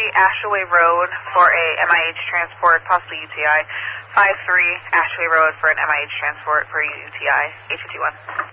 Ashaway Road for a MIH transport, possibly UTI. 53 Ashaway Road for an MIH transport for a UTI. 851.